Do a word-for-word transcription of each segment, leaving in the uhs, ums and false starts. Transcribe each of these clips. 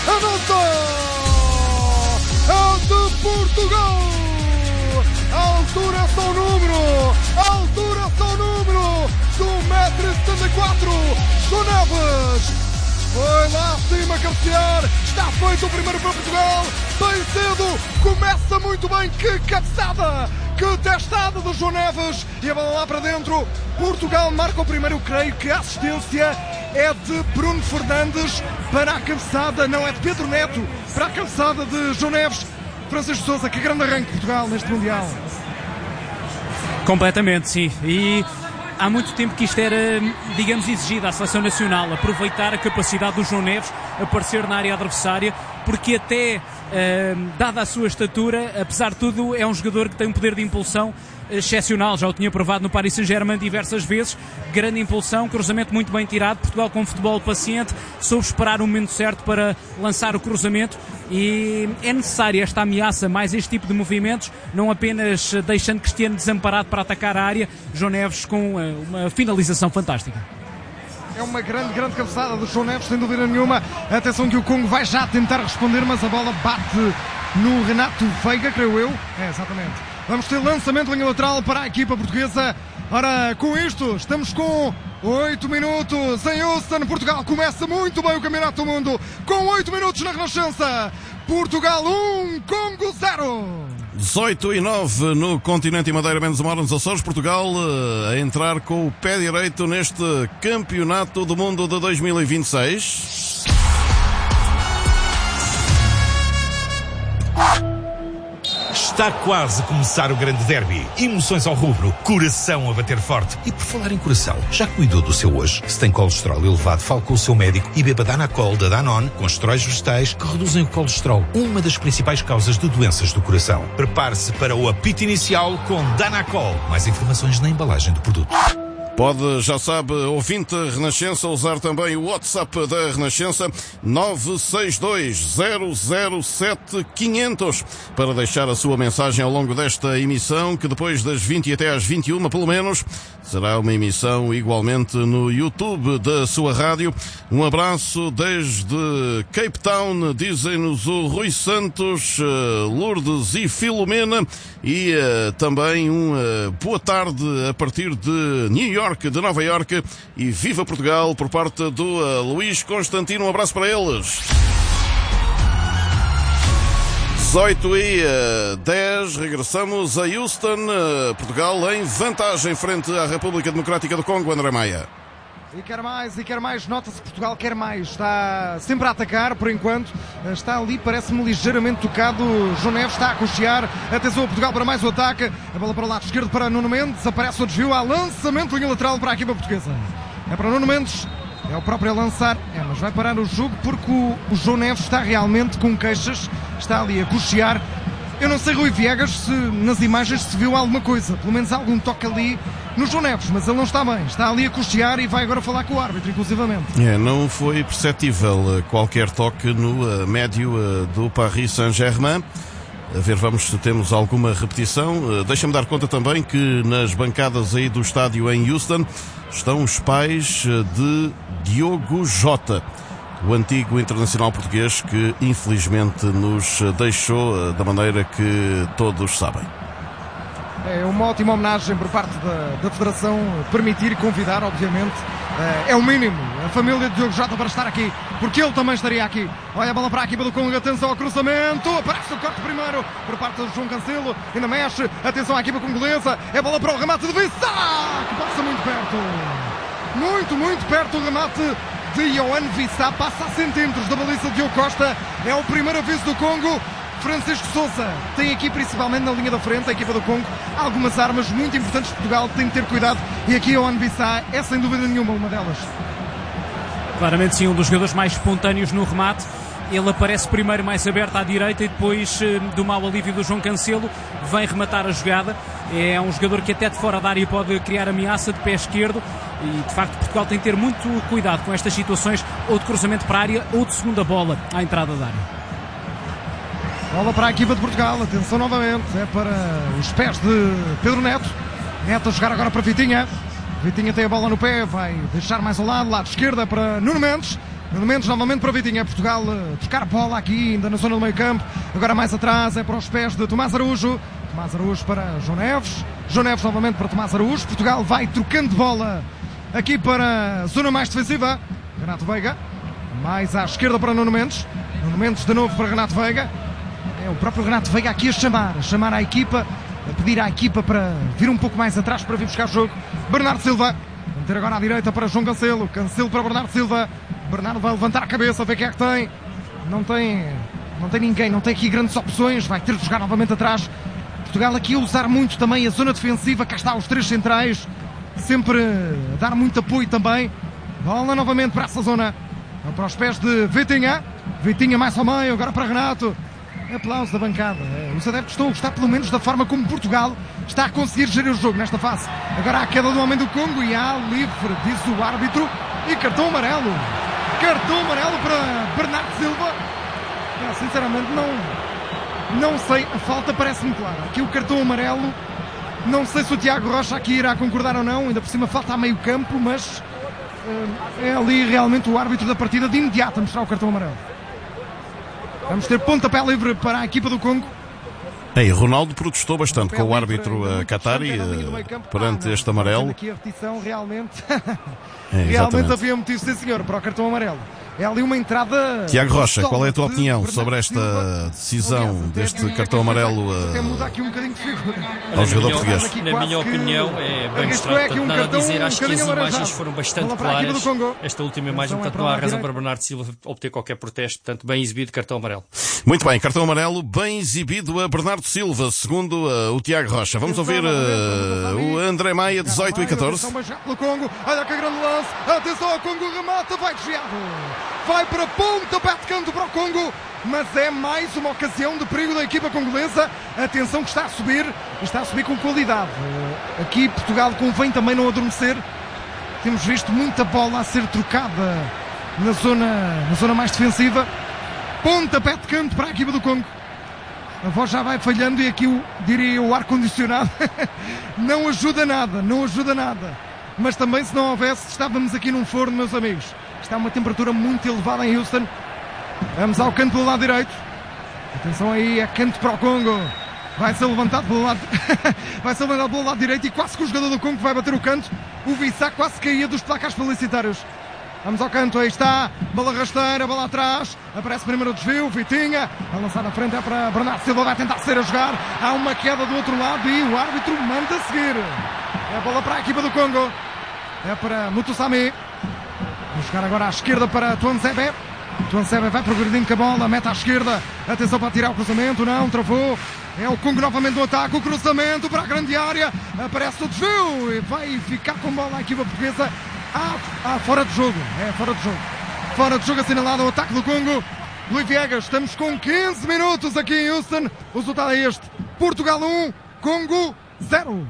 Anota! É de Portugal! A altura é só o número! A altura é só o número! Do um metro e setenta e quatro! João Neves! Foi lá acima cabecear, está feito o primeiro para Portugal, bem cedo, começa muito bem, que cabeçada, que testada do João Neves, e a bola lá para dentro, Portugal marca o primeiro, creio que a assistência é de Bruno Fernandes para a cabeçada, não é de Pedro Neto, para a cabeçada de João Neves. Francisco Sousa, que grande arranque de Portugal neste Mundial. Completamente, sim, e... há muito tempo que isto era, digamos, exigido à Seleção Nacional, aproveitar a capacidade do João Neves aparecer na área adversária, porque até, uh, dada a sua estatura, apesar de tudo, é um jogador que tem um poder de impulsão excepcional, já o tinha provado no Paris Saint-Germain diversas vezes, grande impulsão, cruzamento muito bem tirado, Portugal com futebol paciente, soube esperar o momento certo para lançar o cruzamento, e é necessária esta ameaça, mais este tipo de movimentos, não apenas deixando Cristiano desamparado para atacar a área, João Neves com uma finalização fantástica. É uma grande, grande cabeçada do João Neves, sem dúvida nenhuma. Atenção que o Congo vai já tentar responder, mas a bola bate no Renato Veiga, creio eu. É, exatamente. Vamos ter lançamento linha lateral para a equipa portuguesa. Ora, com isto, estamos com oito minutos em Houston. Portugal começa muito bem o Campeonato do Mundo, com oito minutos na Renascença. Portugal um, Congo zero. dezoito e nove no continente e Madeira, menos uma hora nos Açores. Portugal uh, a entrar com o pé direito neste Campeonato do Mundo de dois mil e vinte e seis. Está quase a começar o grande derby. Emoções ao rubro, coração a bater forte. E por falar em coração, já cuidou do seu hoje? Se tem colesterol elevado, fale com o seu médico e beba Danacol da Danone, com esteróis vegetais que reduzem o colesterol, uma das principais causas de doenças do coração. Prepare-se para o apito inicial com Danacol. Mais informações na embalagem do produto. Pode, já sabe, ouvinte Renascença, usar também o WhatsApp da Renascença nove seis dois zero zero sete quinhentos para deixar a sua mensagem ao longo desta emissão, que depois das vinte e até às vinte e uma, pelo menos, será uma emissão igualmente no YouTube da sua rádio. Um abraço desde Cape Town, dizem-nos o Rui Santos, Lourdes e Filomena, e uh, também uma uh, boa tarde a partir de New York, de Nova York, e viva Portugal por parte do uh, Luís Constantino. Um abraço para eles. dezoito e dez, regressamos a Houston, uh, Portugal em vantagem frente à República Democrática do Congo. André Maia. E quer mais, e quer mais, nota-se que Portugal quer mais, está sempre a atacar por enquanto, está ali, parece-me ligeiramente tocado, João Neves está a cochear, atenção a Portugal para mais o ataque, a bola para o lado esquerdo para Nuno Mendes, aparece o desvio, há lançamento linha lateral para a equipa portuguesa, é para Nuno Mendes, é o próprio a lançar, é, mas vai parar o jogo porque o, o João Neves está realmente com queixas, está ali a cochear. Eu não sei, Rui Viegas, se nas imagens se viu alguma coisa, pelo menos algum toque ali no João Neves, mas ele não está bem, está ali a cochear e vai agora falar com o árbitro, inclusivamente. É, não foi perceptível qualquer toque no uh, médio uh, do Paris Saint-Germain. A ver, vamos se temos alguma repetição. Uh, deixa-me dar conta também que nas bancadas aí do estádio em Houston estão os pais uh, de Diogo Jota, o antigo internacional português que infelizmente nos deixou da maneira que todos sabem. É uma ótima homenagem por parte da, da Federação, permitir e convidar, obviamente, é o mínimo, a família de Diogo Jota para estar aqui, porque ele também estaria aqui. Olha a bola para a equipa do Congo, atenção ao cruzamento, aparece o corte primeiro por parte do João Cancelo, ainda mexe, atenção à equipa congolesa, é a bola para o remate de Wissa, que passa muito perto, muito, muito perto o remate de Yohan Wissa, passa a centímetros da baliza de Diogo Costa, é o primeiro aviso do Congo. Francisco Sousa tem aqui, principalmente na linha da frente, a equipa do Congo, algumas armas muito importantes de Portugal, tem de ter cuidado, e aqui Yohan Wissa é sem dúvida nenhuma uma delas. Claramente sim, um dos jogadores mais espontâneos no remate. Ele aparece primeiro mais aberto à direita e depois do mau alívio do João Cancelo vem rematar a jogada. É um jogador que até de fora da área pode criar ameaça de pé esquerdo e de facto Portugal tem de ter muito cuidado com estas situações, ou de cruzamento para a área ou de segunda bola à entrada da área. Bola para a equipa de Portugal, atenção novamente, é para os pés de Pedro Neto. Neto a jogar agora para Vitinha. Vitinha tem a bola no pé, vai deixar mais ao lado, lado esquerda para Nuno Mendes. Elementos novamente para Vitinha. Portugal uh, tocar a bola aqui, ainda na zona do meio campo. Agora mais atrás, é para os pés de Tomás Araújo. Tomás Araújo para João Neves. João Neves novamente para Tomás Araújo. Portugal vai trocando de bola aqui para a zona mais defensiva. Renato Veiga. Mais à esquerda para Nuno Mendes. Nuno Mendes de novo para Renato Veiga. É o próprio Renato Veiga aqui a chamar. A chamar à equipa. A pedir à equipa para vir um pouco mais atrás para vir buscar o jogo. Bernardo Silva. Vamos ter agora à direita para João Cancelo. Cancelo para Bernardo Silva. Bernardo vai levantar a cabeça, ver quem é que tem. Não tem, não tem ninguém, não tem aqui grandes opções. Vai ter de jogar novamente atrás. Portugal aqui a usar muito também a zona defensiva. Cá está os três centrais. Sempre a dar muito apoio também. Bola novamente para essa zona. Para os pés de Vitinha. Vitinha mais ao meio, agora para Renato. Aplauso da bancada. Os adeptos estão a gostar pelo menos da forma como Portugal está a conseguir gerir o jogo nesta fase. Agora a queda do homem do Congo e há livre, diz o árbitro. E cartão amarelo. Cartão amarelo para Bernardo Silva. Ah, sinceramente não, não sei, a falta parece-me clara. Aqui o cartão amarelo, não sei se o Tiago Rocha aqui irá concordar ou não. Ainda por cima falta a meio campo, mas uh, é ali realmente o árbitro da partida de imediato a mostrar o cartão amarelo. Vamos ter pontapé livre para a equipa do Congo. Ei, Ronaldo protestou bastante com o árbitro uh, Qatari uh, perante este amarelo. Aqui a repetição, realmente, é, realmente havia motivo, sim senhor, para o cartão amarelo. É ali uma entrada... Tiago Rocha, qual é a tua opinião sobre esta decisão deste cartão amarelo até muda aqui um bocadinho de figura ao jogador português? Na minha opinião é bem mostrado, portanto, nada a dizer, acho que as imagens foram bastante claras. Esta última imagem, portanto, não há razão para Bernardo Silva obter qualquer protesto, portanto, bem exibido, cartão amarelo. Muito bem, cartão amarelo bem exibido a Bernardo Silva, segundo uh, o Tiago Rocha. Vamos ouvir uh, o André Maia, dezoito e catorze. Olha que grande lance, atenção ao Congo, remata, vai desviado. Vai para ponta, pé de canto para o Congo, mas é mais uma ocasião de perigo da equipa congolesa. Atenção que está a subir, está a subir com qualidade. Aqui Portugal convém também não adormecer. Temos visto muita bola a ser trocada na zona, na zona mais defensiva. Ponta, pé de canto para a equipa do Congo. A voz já vai falhando e aqui, o, diria o ar-condicionado, não ajuda nada, não ajuda nada. Mas também se não houvesse, estávamos aqui num forno, meus amigos. Está uma temperatura muito elevada em Houston. Vamos ao canto pelo lado direito. Atenção aí, é canto para o Congo. Vai ser levantado pelo lado vai ser levantado pelo lado direito e quase que o jogador do Congo vai bater o canto. O Vissá quase caía dos placares publicitários. Vamos ao canto, aí está. Bola rasteira, bola atrás. Aparece primeiro o desvio, Vitinha. A lançar na frente é para Bernardo Silva, vai tentar ser a jogar. Há uma queda do outro lado e o árbitro manda seguir. É a bola para a equipa do Congo. É para Mutusami. Vamos jogar agora à esquerda para Tuanzebe. Tuanzebe vai progredindo com a bola, mete à esquerda. Atenção para tirar o cruzamento, não, travou. É o Congo novamente no ataque, o cruzamento para a grande área. Aparece o desvio e vai ficar com bola a equipa portuguesa. Ah, ah, fora de jogo, é fora de jogo. Fora de jogo assinalado o ataque do Congo. Luís Viegas, estamos com quinze minutos aqui em Houston. O resultado é este: Portugal um, Congo zero.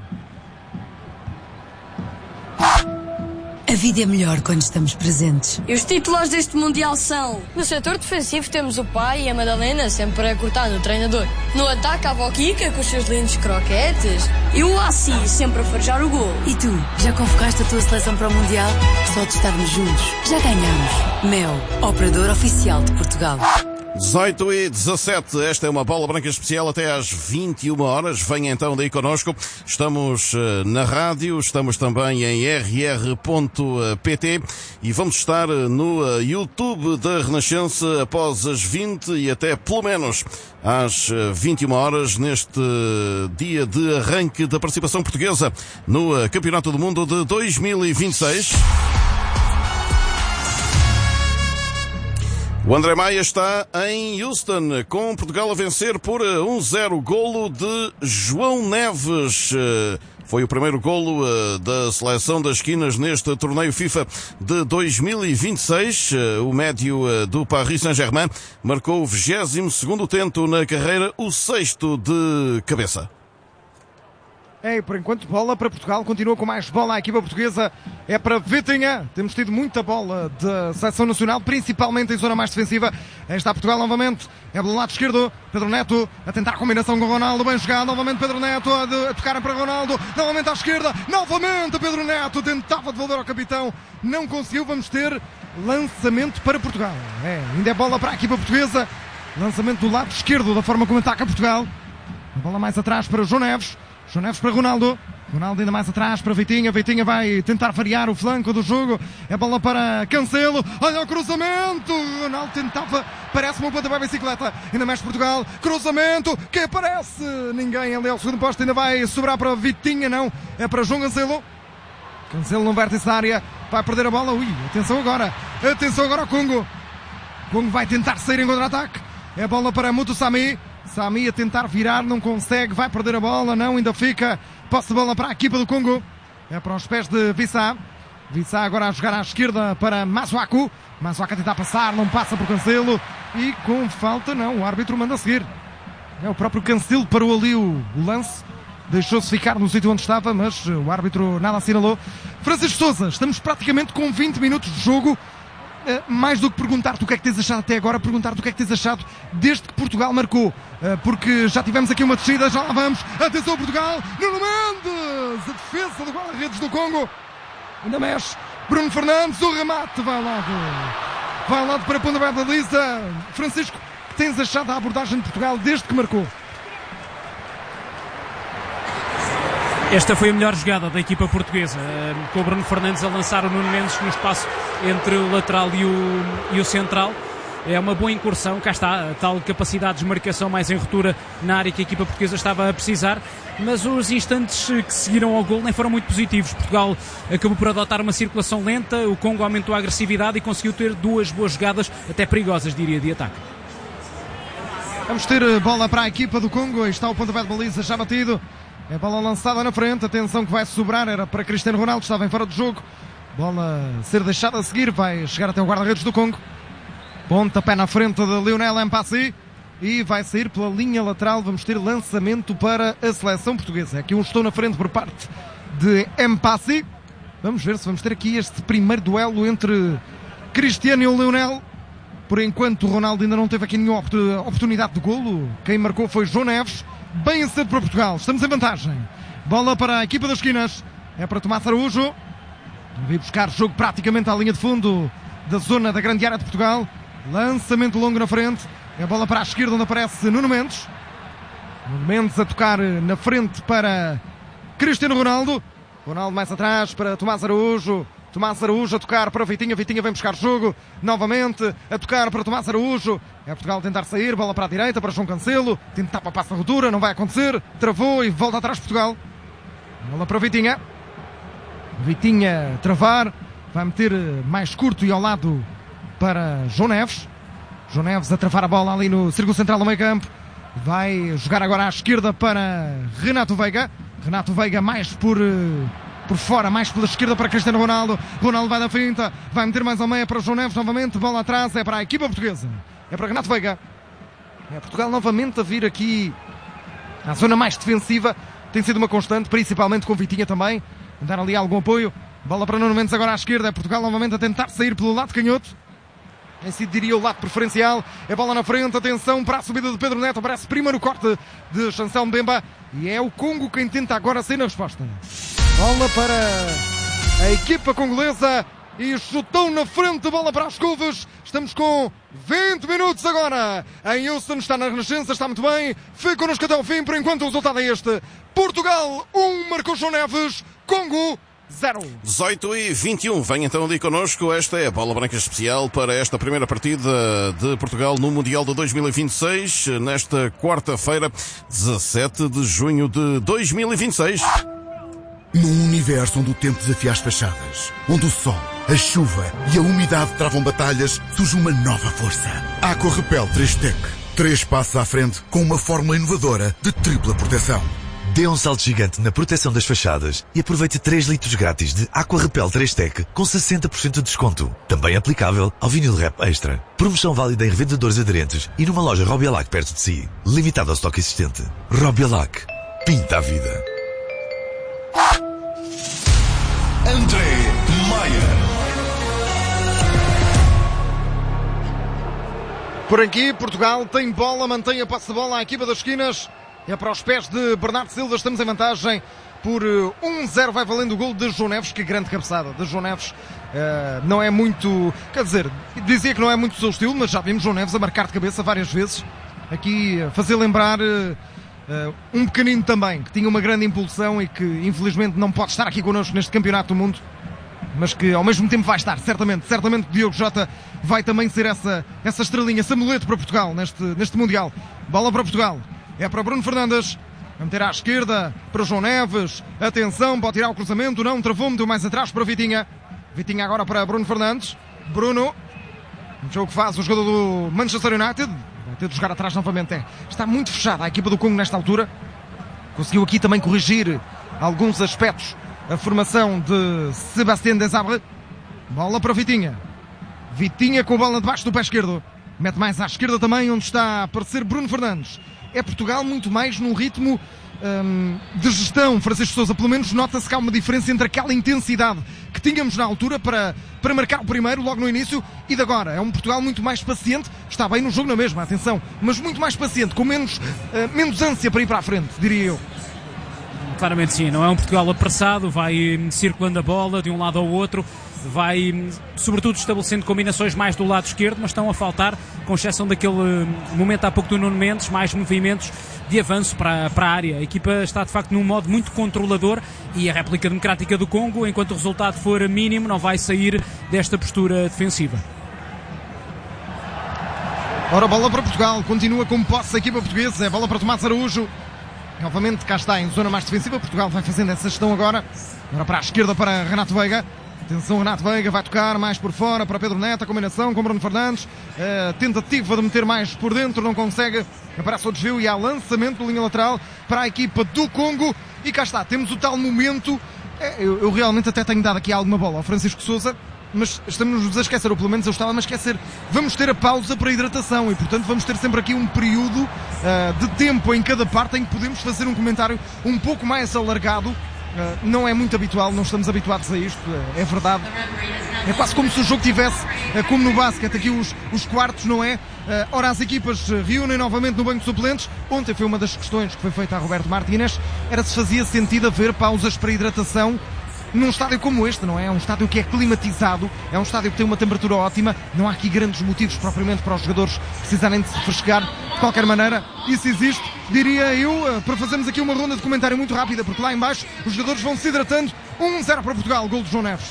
A vida é melhor quando estamos presentes. E os titulares deste Mundial são: no setor defensivo temos o pai e a Madalena, sempre a cortar no treinador. No ataque, a avó Kika com os seus lindos croquetes. E o Assi, sempre a farejar o gol. E tu, já convocaste a tua seleção para o Mundial? Só de estarmos juntos, já ganhamos. Mel, operador oficial de Portugal. dezoito e dezassete, esta é uma bola branca especial até às vinte e uma horas. Venha então daí connosco. Estamos uh, na rádio, estamos também em r r ponto p t e vamos estar no uh, YouTube da Renascença após as vinte e até pelo menos às uh, vinte e uma horas neste uh, dia de arranque da participação portuguesa no uh, Campeonato do Mundo de dois mil e vinte e seis. O André Maia está em Houston, com Portugal a vencer por um zero, golo de João Neves. Foi o primeiro golo da seleção das esquinas neste torneio FIFA de dois mil e vinte e seis. O médio do Paris Saint-Germain marcou o vigésimo segundo tento na carreira, o sexto de cabeça. É, por enquanto, bola para Portugal. Continua com mais bola a equipa portuguesa. É para Vitinha. Temos tido muita bola da seleção nacional, principalmente em zona mais defensiva. Aí está Portugal novamente. É pelo lado esquerdo. Pedro Neto a tentar a combinação com Ronaldo. Bem jogado. Novamente Pedro Neto a, de, a tocar para Ronaldo. Novamente à esquerda. Novamente Pedro Neto. Tentava devolver ao capitão. Não conseguiu. Vamos ter lançamento para Portugal. É, ainda é bola para a equipa portuguesa. Lançamento do lado esquerdo, da forma como ataca Portugal. A bola mais atrás para João Neves. João Neves para Ronaldo. Ronaldo ainda mais atrás para Vitinha. Vitinha vai tentar variar o flanco do jogo. É bola para Cancelo. Olha o cruzamento. Ronaldo tentava. Parece-me um pontapé bicicleta. Ainda mexe Portugal. Cruzamento. Que aparece? Ninguém ali ao segundo posto. Ainda vai sobrar para Vitinha. Não. É para João Cancelo. Cancelo no vértice da área. Vai perder a bola. Ui, atenção agora. Atenção agora ao Congo. Congo vai tentar sair em contra-ataque. É a bola para Mutu Sami. Sami a tentar virar, não consegue, vai perder a bola, não, ainda fica posse de bola para a equipa do Congo. É para os pés de Vissá. Vissá agora a jogar à esquerda para Masuaku. Masuaku a tentar passar, não passa por Cancelo. E com falta, não, o árbitro manda seguir. É o próprio Cancelo parou ali o, o lance. Deixou-se ficar no sítio onde estava, mas o árbitro nada assinalou. Francisco Sousa, estamos praticamente com vinte minutos de jogo. Uh, mais do que perguntar-te o que é que tens achado até agora, perguntar-te o que é que tens achado desde que Portugal marcou. Uh, porque já tivemos aqui uma descida, já lá vamos. Atenção Portugal, Nuno Mendes, a defesa do guarda-redes do Congo. Ainda mexe, Bruno Fernandes, o remate vai ao lado. Vai ao lado para a ponta da baliza. Francisco, o que tens achado da abordagem de Portugal desde que marcou? Esta foi a melhor jogada da equipa portuguesa, com o Bruno Fernandes a lançar o Nuno Mendes no espaço entre o lateral e o, e o central. É uma boa incursão, cá está, a tal capacidade de desmarcação mais em ruptura na área que a equipa portuguesa estava a precisar, mas os instantes que seguiram ao gol nem foram muito positivos. Portugal acabou por adotar uma circulação lenta, o Congo aumentou a agressividade e conseguiu ter duas boas jogadas, até perigosas, diria, de ataque. Vamos ter bola para a equipa do Congo, aí está o pontapé de baliza já batido. É bola lançada na frente, atenção que vai sobrar, era para Cristiano Ronaldo, estava em fora do jogo. Bola a ser deixada a seguir, vai chegar até o guarda-redes do Congo. Pontapé na frente de Lionel Mpassi e vai sair pela linha lateral. Vamos ter lançamento para a seleção portuguesa. Aqui um estou na frente por parte de Mpassi. Vamos ver se vamos ter aqui este primeiro duelo entre Cristiano e o Lionel. Por enquanto o Ronaldo ainda não teve aqui nenhuma oportunidade de golo. Quem marcou foi João Neves. Bem cedo para Portugal, estamos em vantagem. Bola para a equipa das esquinas. É para Tomás Araújo. Veio buscar jogo praticamente à linha de fundo da zona da grande área de Portugal. Lançamento longo na frente. É bola para a esquerda onde aparece Nuno Mendes. Nuno Mendes a tocar na frente para Cristiano Ronaldo. Ronaldo mais atrás para Tomás Araújo. Tomás Araújo a tocar para Vitinha. Vitinha vem buscar jogo. Novamente a tocar para Tomás Araújo. É Portugal tentar sair. Bola para a direita para João Cancelo. Tentar para a passa ruptura. Não vai acontecer. Travou e volta atrás Portugal. Bola para Vitinha. Vitinha travar. Vai meter mais curto e ao lado para João Neves. João Neves a travar a bola ali no círculo central do meio campo. Vai jogar agora à esquerda para Renato Veiga. Renato Veiga mais por... por fora, mais pela esquerda para Cristiano Ronaldo. Ronaldo vai da finta, vai meter mais ao meio para João Neves novamente. Bola atrás, é para a equipa portuguesa. É para Renato Veiga. É Portugal novamente a vir aqui à zona mais defensiva. Tem sido uma constante, principalmente com Vitinha também. Dar ali algum apoio. Bola para Nuno Mendes agora à esquerda. É Portugal novamente a tentar sair pelo lado canhoto. Esse diria o lado preferencial. É bola na frente, atenção para a subida de Pedro Neto. Aparece primeiro o corte de Chancel Mbemba. E é o Congo quem tenta agora sair na resposta. Bola para a equipa congolesa e chutou na frente, bola para as curvas. Estamos com vinte minutos agora. Em Houston está na Renascença, está muito bem. Fique connosco até ao fim, por enquanto o resultado é este. Portugal um, marcou João Neves, Congo zero. dezoito e vinte e um. Vem então ali connosco. Esta é a bola branca especial para esta primeira partida de Portugal no Mundial de dois mil e vinte e seis, nesta quarta-feira, dezassete de junho de dois mil e vinte e seis. Num universo onde o tempo desafia as fachadas, onde o sol, a chuva e a umidade travam batalhas, surge uma nova força. Aqua Repel três Tech. Três passos à frente com uma fórmula inovadora de tripla proteção. Dê um salto gigante na proteção das fachadas e aproveite três litros grátis de Aqua Repel três Tech com sessenta por cento de desconto. Também aplicável ao vinil Rap Extra. Promoção válida em revendedores aderentes e numa loja Robialac perto de si. Limitado ao estoque existente. Robialac. Pinta a vida. André Maia. Por aqui, Portugal tem bola, mantém a posse de bola à equipa das esquinas. É para os pés de Bernardo Silva, estamos em vantagem por um zero, vai valendo o gol de João Neves. Que grande cabeçada de João Neves. Uh, não é muito, quer dizer, dizia que não é muito o seu estilo, mas já vimos João Neves a marcar de cabeça várias vezes. Aqui fazer lembrar uh, uh, um pequenino também, que tinha uma grande impulsão e que infelizmente não pode estar aqui connosco neste campeonato do mundo, mas que ao mesmo tempo vai estar, certamente, certamente Diogo Jota vai também ser essa, essa estrelinha, esse amuleto para Portugal neste, neste Mundial. Bola para Portugal, é para Bruno Fernandes, vai meter à esquerda para João Neves, atenção, pode tirar o cruzamento, não, travou, meteu mais atrás para Vitinha, Vitinha agora para Bruno Fernandes, Bruno, um jogo que faz o jogador do Manchester United, vai ter de jogar atrás novamente, é. Está muito fechada a equipa do Congo nesta altura, conseguiu aqui também corrigir alguns aspectos a formação de Sébastien Desabre. Bola para Vitinha. Vitinha com a bola debaixo do pé esquerdo. Mete mais à esquerda também, onde está a aparecer Bruno Fernandes. É Portugal muito mais num ritmo hum, de gestão. Francisco Sousa, pelo menos nota-se que há uma diferença entre aquela intensidade que tínhamos na altura para, para marcar o primeiro, logo no início, e de agora. É um Portugal muito mais paciente. Está bem no jogo na mesma, atenção. Mas muito mais paciente, com menos, uh, menos ânsia para ir para a frente, diria eu. Claramente sim, não é um Portugal apressado, vai circulando a bola de um lado ao outro, vai sobretudo estabelecendo combinações mais do lado esquerdo, mas estão a faltar, com exceção daquele momento há pouco do Nuno Mendes, mais movimentos de avanço para, para a área. A equipa está de facto num modo muito controlador e a réplica democrática do Congo, enquanto o resultado for mínimo, não vai sair desta postura defensiva. Ora, bola para Portugal, continua com posse a equipa portuguesa, é bola para Tomás Araújo. Novamente cá está em zona mais defensiva. Portugal vai fazendo essa gestão agora. Agora para a esquerda para Renato Veiga. Atenção, Renato Veiga vai tocar mais por fora para Pedro Neto. A combinação com Bruno Fernandes. Uh, tentativa de meter mais por dentro, não consegue. Aparece o desvio e há lançamento de linha lateral para a equipa do Congo. E cá está, temos o tal momento. É, eu, eu realmente até tenho dado aqui alguma bola ao Francisco Sousa, mas estamos-nos a esquecer, ou pelo menos eu estava-me a esquecer. Vamos ter a pausa para a hidratação e, portanto, vamos ter sempre aqui um período uh, de tempo em cada parte em que podemos fazer um comentário um pouco mais alargado. Uh, não é muito habitual, não estamos habituados a isto, uh, é verdade. É quase como se o jogo tivesse, uh, como no basquete, aqui os, os quartos, não é? Uh, ora, as equipas uh, reúnem novamente no banco de suplentes. Ontem foi uma das questões que foi feita a Roberto Martínez, era se fazia sentido haver pausas para a hidratação num estádio como este, não é? É um estádio que é climatizado, é um estádio que tem uma temperatura ótima, não há aqui grandes motivos propriamente para os jogadores precisarem de se refrescar. De qualquer maneira, isso existe, diria eu, para fazermos aqui uma ronda de comentário muito rápida, porque lá em baixo os jogadores vão se hidratando. um zero para Portugal, gol de João Neves.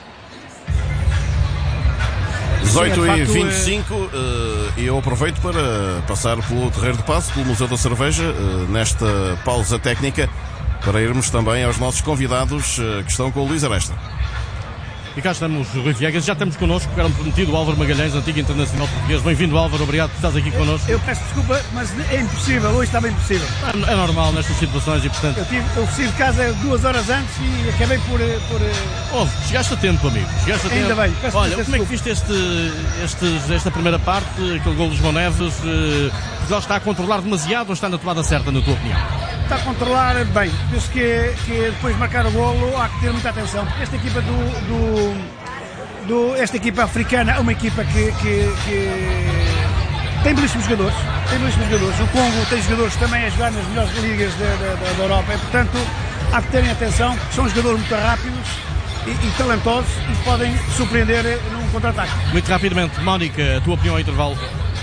dezoito e vinte e cinco, e eu aproveito para passar pelo Terreiro de Paço, pelo Museu da Cerveja, nesta pausa técnica, para irmos também aos nossos convidados que estão com o Luís Aresta. E cá estamos, Rui Viegas, já estamos connosco, era prometido o Álvaro Magalhães, antigo internacional português. Bem-vindo, Álvaro, obrigado por estás aqui connosco. Eu peço desculpa, mas é impossível, hoje estava impossível. É, é normal nestas situações e, portanto... Eu, tive, eu saí de casa duas horas antes e acabei por... por... Oh, chegaste a tempo, amigo, chegaste a tempo. Ainda bem. Peço Olha, como é que viste este, este, esta primeira parte, aquele gol dos João Neves? Portugal está a controlar demasiado ou está na tomada certa, na tua opinião? Está a controlar bem. Penso que, que depois de marcar o golo há que ter muita atenção, porque esta equipa do... do... Do, esta equipa africana é uma equipa que, que, que tem belíssimos jogadores, tem belíssimos jogadores. O Congo tem jogadores também a jogar nas melhores ligas da, da, da Europa e, portanto, há que terem atenção, são jogadores muito rápidos e, e talentosos e podem surpreender num contra-ataque. Muito rapidamente, Mónica, a tua opinião ao intervalo?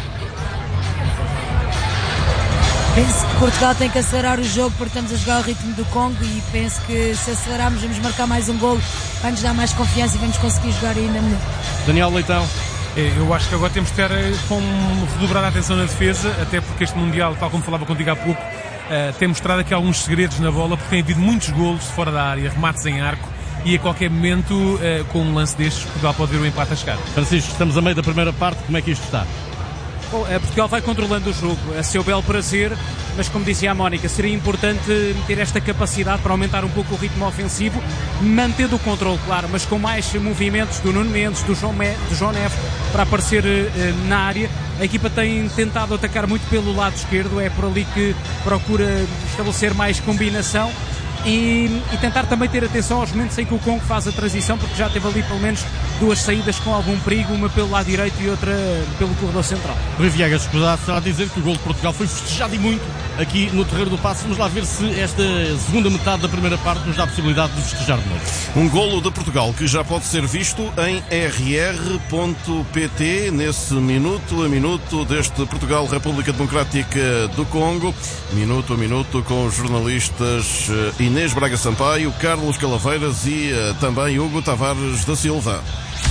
Penso que Portugal tem que acelerar o jogo porque estamos a jogar ao ritmo do Congo e penso que se acelerarmos vamos marcar mais um golo, vai-nos dar mais confiança e vamos conseguir jogar ainda melhor. Daniel Leitão. Eu acho que agora temos que ter como redobrar a atenção na defesa, até porque este Mundial, tal como falava contigo há pouco, uh, tem mostrado aqui alguns segredos na bola, porque tem havido muitos golos de fora da área, remates em arco, e a qualquer momento, uh, com um lance destes, Portugal pode ver o empate a chegar. Francisco, estamos a meio da primeira parte, como é que isto está? Bom, Portugal vai controlando o jogo a seu belo prazer, mas como dizia a Mónica, seria importante ter esta capacidade para aumentar um pouco o ritmo ofensivo, mantendo o controle, claro, mas com mais movimentos do Nuno Mendes, do João, Me, do João Neves, para aparecer uh, na área. A equipa tem tentado atacar muito pelo lado esquerdo, é por ali que procura estabelecer mais combinação. e, e tentar também ter atenção aos momentos em que o Congo faz a transição, porque já teve ali pelo menos duas saídas com algum perigo, uma pelo lado direito e outra pelo corredor central. Rui Viegas, escusado a dizer que o gol de Portugal foi festejado e muito aqui no Terreiro do Paço. Vamos lá ver se esta segunda metade da primeira parte nos dá a possibilidade de festejar de novo. Um golo de Portugal que já pode ser visto em r r ponto p t nesse minuto a minuto deste Portugal República Democrática do Congo, minuto a minuto com os jornalistas Inês Braga Sampaio, Carlos Calaveiras e uh, também Hugo Tavares da Silva.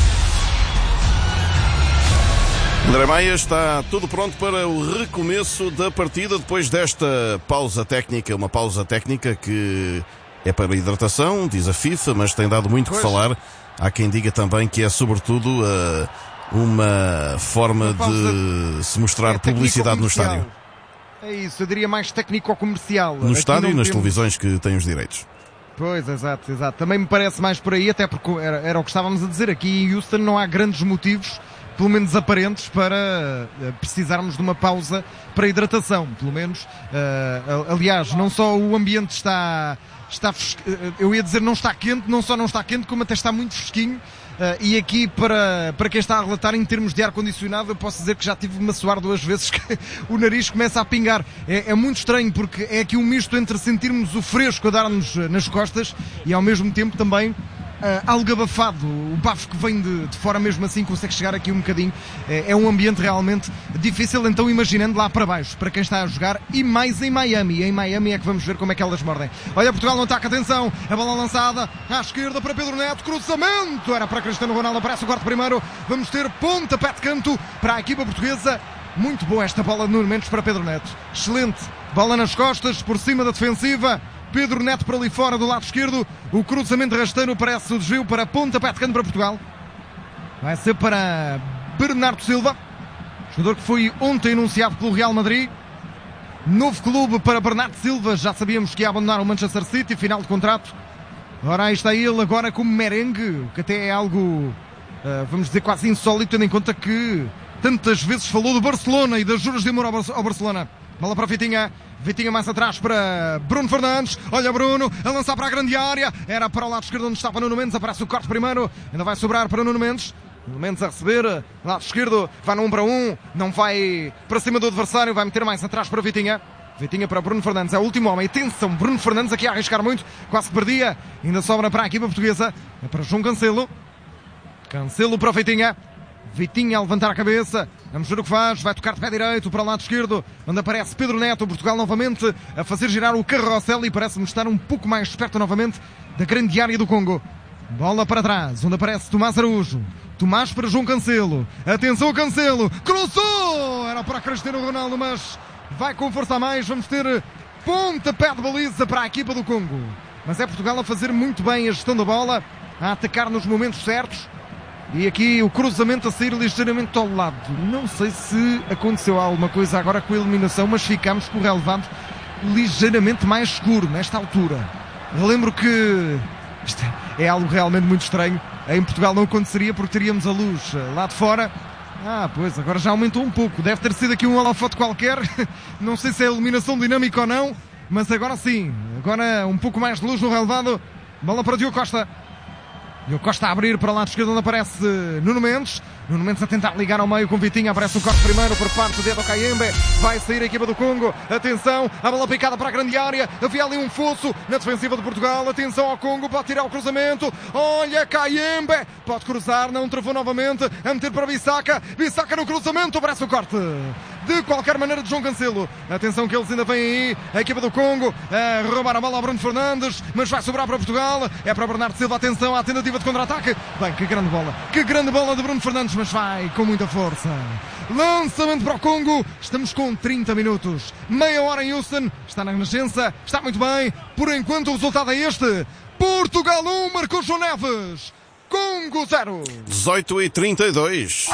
André Maia, está tudo pronto para o recomeço da partida depois desta pausa técnica, uma pausa técnica que é para hidratação, diz a FIFA, mas tem dado muito que falar. Há quem diga também que é sobretudo uh, uma forma uma de se mostrar é publicidade no estádio. É isso, eu diria mais técnico-comercial. No Aqui estádio e nas temos... televisões que têm os direitos. Pois, exato, exato. Também me parece mais por aí, até porque era, era o que estávamos a dizer. Aqui em Houston não há grandes motivos, pelo menos aparentes, para uh, precisarmos de uma pausa para hidratação, pelo menos. Uh, aliás, não só o ambiente está, está uh, eu ia dizer não está quente, não só não está quente, como até está muito fresquinho. Uh, e aqui, para, para quem está a relatar em termos de ar-condicionado, eu posso dizer que já tive-me a suar duas vezes, que o nariz começa a pingar. É, é muito estranho, porque é aqui um misto entre sentirmos o fresco a dar-nos nas costas e ao mesmo tempo também Uh, algo abafado, o bafo que vem de, de fora mesmo assim consegue chegar aqui um bocadinho. É, é um ambiente realmente difícil, então imaginando lá para baixo, para quem está a jogar, e mais em Miami. Em Miami é que vamos ver como é que elas mordem. Olha, Portugal no ataque, atenção, a bola lançada à esquerda para Pedro Neto, cruzamento, era para Cristiano Ronaldo, aparece o quarto primeiro, vamos ter pontapé de canto para a equipa portuguesa. Muito boa esta bola de Nuno Mendes para Pedro Neto, excelente, bola nas costas, por cima da defensiva. Pedro Neto para ali fora do lado esquerdo. O cruzamento rasteiro parece o desvio para pontapé de canto para Portugal. Vai ser para Bernardo Silva, jogador que foi ontem anunciado pelo Real Madrid. Novo clube para Bernardo Silva. Já sabíamos que ia abandonar o Manchester City, final de contrato. Ora, aí está ele agora como merengue, o que até é algo, uh, vamos dizer, quase insólito, tendo em conta que tantas vezes falou do Barcelona e das juras de amor ao, Bar- ao Barcelona. Bola para Vitinha. Vitinha mais atrás para Bruno Fernandes. Olha Bruno, a lançar para a grande área. Era para o lado esquerdo onde estava Nuno Mendes. Aparece o corte primeiro. Ainda vai sobrar para Nuno Mendes. Nuno Mendes a receber. Lado esquerdo, vai no um para um. Não vai para cima do adversário. Vai meter mais atrás para Vitinha. Vitinha para Bruno Fernandes. É o último homem. Atenção, Bruno Fernandes aqui a arriscar muito. Quase que perdia. Ainda sobra para a equipa portuguesa. É para João Cancelo. Cancelo para Vitinha. Vitinha a levantar a cabeça, vamos ver o que faz, vai tocar de pé direito para o lado esquerdo, onde aparece Pedro Neto, Portugal novamente a fazer girar o carrossel e parece-me estar um pouco mais perto novamente da grande área do Congo. Bola para trás, onde aparece Tomás Araújo, Tomás para João Cancelo, atenção Cancelo, cruzou, era para Cristiano Ronaldo, mas vai com força a mais, vamos ter pontapé de baliza para a equipa do Congo. Mas é Portugal a fazer muito bem a gestão da bola, a atacar nos momentos certos. E aqui o cruzamento a sair ligeiramente ao lado. Não sei se aconteceu alguma coisa agora com a eliminação, mas ficamos com o relevado ligeiramente mais escuro nesta altura. Eu lembro que isto é algo realmente muito estranho. Em Portugal não aconteceria porque teríamos a luz lá de fora. Ah, pois, agora já aumentou um pouco. Deve ter sido aqui um holofote qualquer. Não sei se é iluminação dinâmica ou não, mas agora sim. Agora um pouco mais de luz no relevado. Bola para Diogo Costa. E o Costa a abrir para o lado esquerdo onde aparece Nuno Mendes. Nuno Mendes a tentar ligar ao meio com Vitinha. Aparece o corte primeiro por parte de Edo Kayembe. Vai sair a equipa do Congo. Atenção, a bola picada para a grande área. Havia ali um fosso na defensiva de Portugal. Atenção ao Congo, pode tirar o cruzamento. Olha Kayembe, pode cruzar, não travou novamente. A meter para Bissaka. Bissaka no cruzamento, aparece o corte. De qualquer maneira de João Cancelo. Atenção que eles ainda vêm aí. A equipa do Congo a roubar a bola ao Bruno Fernandes. Mas vai sobrar para Portugal. É para Bernardo Silva. Atenção à tentativa de contra-ataque. Bem, que grande bola. Que grande bola de Bruno Fernandes. Mas vai com muita força. Lançamento para o Congo. Estamos com trinta minutos. Meia hora em Houston. Está na Renascença. Está muito bem. Por enquanto o resultado é este. Portugal um, marcou João Neves. Congo zero. dezoito e trinta e dois.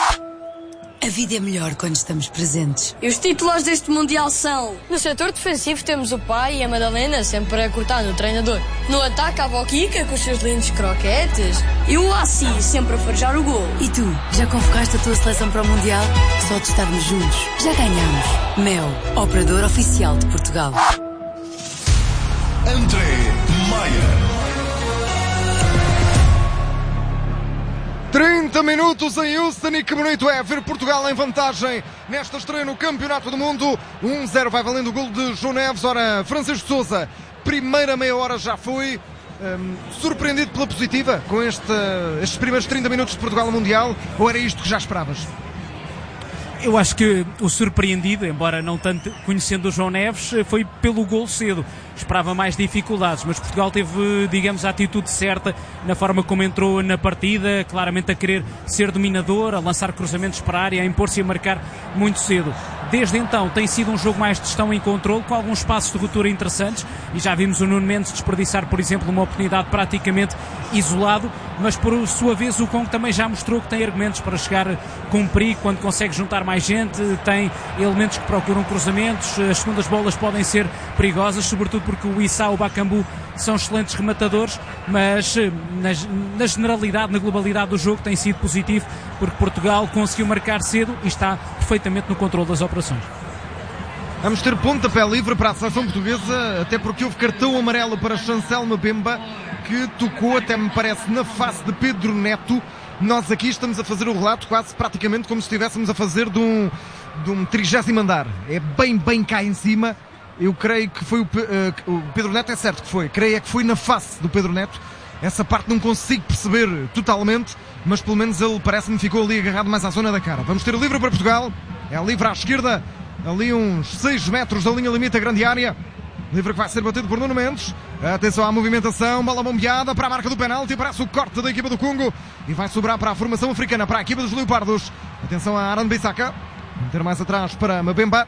A vida é melhor quando estamos presentes. E os titulares deste Mundial são: no setor defensivo temos o pai e a Madalena sempre a cortar no treinador. No ataque a Boquica com os seus lindos croquetes. E o Assi sempre a farejar o gol. E tu, já convocaste a tua seleção para o Mundial? Só de estarmos juntos, já ganhamos. Mel, operador oficial de Portugal. André trinta minutos em Houston e que bonito é ver Portugal em vantagem nesta estreia no Campeonato do Mundo. um zero vai valendo o golo de João Neves. Ora, Francisco Sousa, primeira meia hora já foi um, surpreendido pela positiva com este, estes primeiros trinta minutos de Portugal no Mundial, ou era isto que já esperavas? Eu acho que o surpreendido, embora não tanto conhecendo o João Neves, foi pelo gol cedo. Esperava mais dificuldades, mas Portugal teve, digamos, a atitude certa na forma como entrou na partida, claramente a querer ser dominador, a lançar cruzamentos para a área, a impor-se e a marcar muito cedo. Desde então tem sido um jogo mais de gestão e controle, com alguns passos de ruptura interessantes, e já vimos o Nuno Mendes desperdiçar, por exemplo, uma oportunidade praticamente isolado, mas por sua vez o Congo também já mostrou que tem argumentos para chegar com perigo quando consegue juntar mais gente, tem elementos que procuram cruzamentos, as segundas bolas podem ser perigosas, sobretudo porque o Issa e o Bakambu são excelentes rematadores, mas na, na generalidade, na globalidade do jogo tem sido positivo, porque Portugal conseguiu marcar cedo e está perfeitamente no controle das operações. Vamos ter pontapé livre para a seleção portuguesa, até porque houve cartão amarelo para Chancel Mbemba, que tocou, até me parece, na face de Pedro Neto. Nós aqui estamos a fazer o relato quase praticamente como se estivéssemos a fazer de um, de um trigésimo andar. É bem, bem cá em cima. Eu creio que foi o, uh, o Pedro Neto, é certo que foi. Creio é que foi na face do Pedro Neto. Essa parte não consigo perceber totalmente, mas pelo menos ele parece-me ficou ali agarrado mais à zona da cara. Vamos ter o livre para Portugal. É livre à esquerda, ali uns seis metros da linha limite, a grande área. Livre que vai ser batido por Nuno Mendes. Atenção à movimentação, bola bombeada para a marca do penalti, parece o corte da equipa do Congo e vai sobrar para a formação africana, para a equipa dos Leopardos. Atenção a Aran Bissaka, meter mais atrás para Mbemba.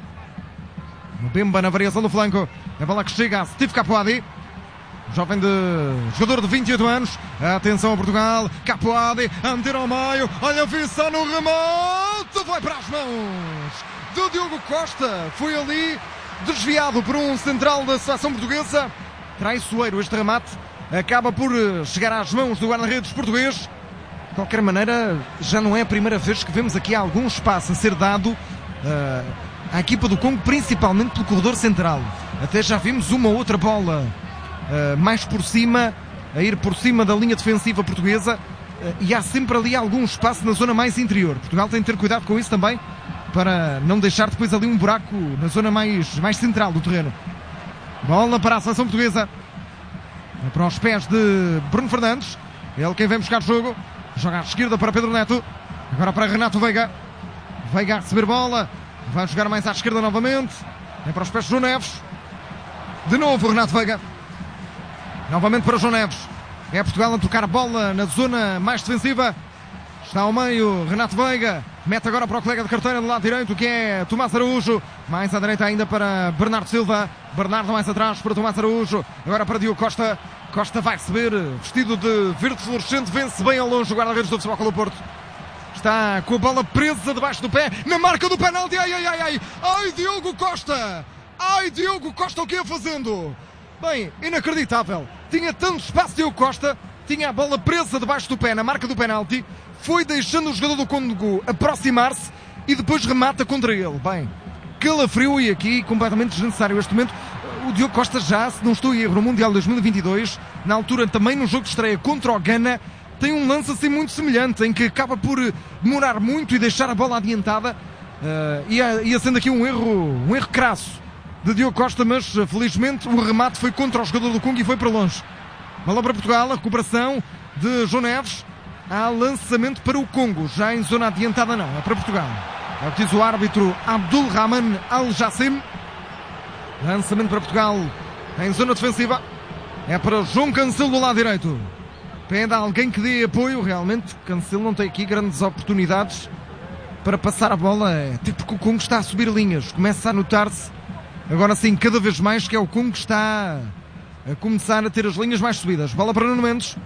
Mbemba na variação do flanco, a bola que chega a Steve Capoadi, jovem de jogador de vinte e oito anos. Atenção a Portugal, Capoadi a meter ao meio, olha a Vissa no remate, vai para as mãos do Diogo Costa, foi ali desviado por um central da seleção portuguesa. Traiçoeiro este remate, acaba por chegar às mãos do guarda-redes português. De qualquer maneira, já não é a primeira vez que vemos aqui algum espaço a ser dado uh, à equipa do Congo, principalmente pelo corredor central. Até já vimos uma ou outra bola uh, mais por cima, a ir por cima da linha defensiva portuguesa, uh, e há sempre ali algum espaço na zona mais interior. Portugal tem de ter cuidado com isso também, para não deixar depois ali um buraco na zona mais, mais central do terreno. Bola para a seleção portuguesa, para os pés de Bruno Fernandes, ele quem vem buscar o jogo, joga à esquerda para Pedro Neto, agora para Renato Veiga, Veiga a receber bola, vai jogar mais à esquerda novamente, vem para os pés de João Neves, de novo Renato Veiga, novamente para João Neves, é Portugal a tocar a bola na zona mais defensiva. Está ao meio Renato Veiga, mete agora para o colega de carteira do lado direito, que é Tomás Araújo, mais à direita ainda para Bernardo Silva, Bernardo mais atrás para Tomás Araújo, agora para Diogo Costa, Costa vai receber, vestido de verde fluorescente, vence bem ao longe o guarda-redes do Futebol Clube do Porto. Está com a bola presa debaixo do pé, na marca do penalti, ai, ai, ai, ai, ai, Diogo Costa, ai, Diogo Costa, o que é fazendo? Bem, inacreditável, tinha tanto espaço Diogo Costa, tinha a bola presa debaixo do pé, na marca do penalti, foi deixando o jogador do Congo aproximar-se e depois remata contra ele. Bem, calafrio e aqui completamente desnecessário este momento. O Diogo Costa já, se não estou em erro, no Mundial dois mil e vinte e dois, na altura também no jogo de estreia contra o Ghana, tem um lance assim muito semelhante, em que acaba por demorar muito e deixar a bola adiantada. Uh, ia, ia sendo aqui um erro, um erro crasso de Diogo Costa, mas felizmente o remate foi contra o jogador do Congo e foi para longe. Bola para Portugal, a recuperação de João Neves. Há lançamento para o Congo, já em zona adiantada não, é para Portugal. É o que diz o árbitro Abdul Rahman Al-Jassim. Lançamento para Portugal em zona defensiva. É para João Cancelo do lado direito. Pede a alguém que dê apoio. Realmente Cancelo não tem aqui grandes oportunidades para passar a bola, até porque o Congo está a subir linhas. Começa a notar-se agora sim cada vez mais que é o Congo que está a começar a ter as linhas mais subidas. Bola para Nuno Mendes.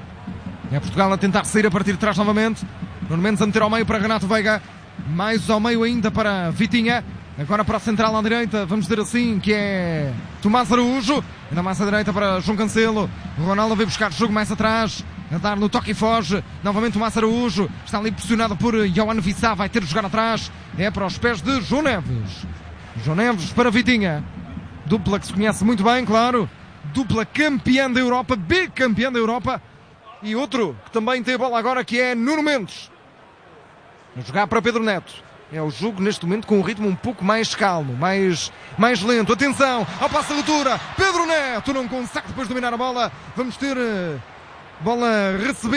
É Portugal a tentar sair a partir de trás novamente. Nuno Mendes a meter ao meio para Renato Veiga. Mais ao meio ainda para Vitinha. Agora para a central à direita, vamos dizer assim, que é Tomás Araújo. Ainda mais à direita para João Cancelo. O Ronaldo veio buscar o jogo mais atrás. A dar no toque e foge. Novamente Tomás Araújo. Está ali pressionado por Yohan Wissa. Vai ter de jogar atrás. É para os pés de João Neves. João Neves para Vitinha. Dupla que se conhece muito bem, claro. dupla campeã da Europa, bicampeã da Europa. E outro que também tem a bola agora, que é Nuno Mendes. A jogar para Pedro Neto. É o jogo neste momento com um ritmo um pouco mais calmo, mais, mais lento. Atenção ao passo de ruptura. Pedro Neto não consegue depois dominar a bola. Vamos ter uh, bola recebida.